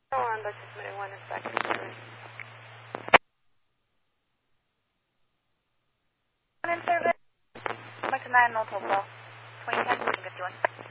Hold on, let's just move one second. In service. Back to 9 North Hopewell. 2010, 51.